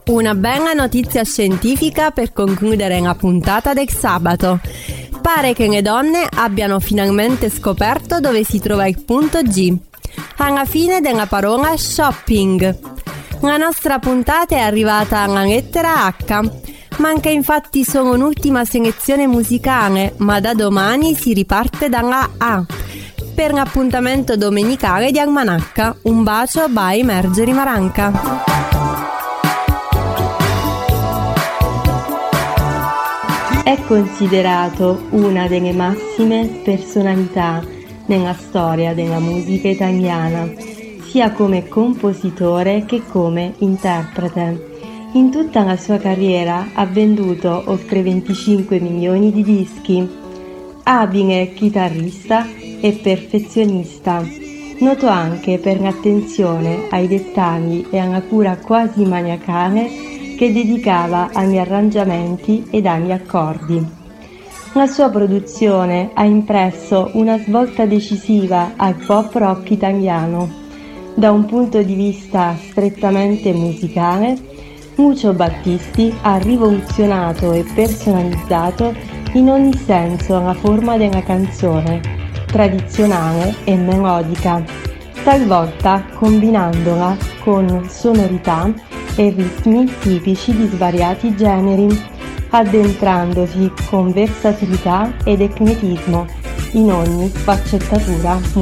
Una bella notizia scientifica per concludere la puntata del sabato. Pare che le donne abbiano finalmente scoperto dove si trova il punto G, alla fine della parola shopping. La nostra puntata è arrivata alla lettera H. Manca infatti solo un'ultima selezione musicale, ma da domani si riparte dalla A. Per l'appuntamento domenicale di Almanacca, un bacio by Marjorie Maranca. È considerato una delle massime personalità nella storia della musica italiana, sia come compositore che come interprete. In tutta la sua carriera ha venduto oltre 25 milioni di dischi. Abile chitarrista e perfezionista, noto anche per l'attenzione ai dettagli e alla cura quasi maniacale che dedicava agli arrangiamenti ed agli accordi. La sua produzione ha impresso una svolta decisiva al pop rock italiano. Da un punto di vista strettamente musicale, Lucio Battisti ha rivoluzionato e personalizzato in ogni senso la forma della canzone, tradizionale e melodica, talvolta combinandola con sonorità e ritmi tipici di svariati generi, addentrandosi con versatilità ed eclettismo in ogni sfaccettatura musicale.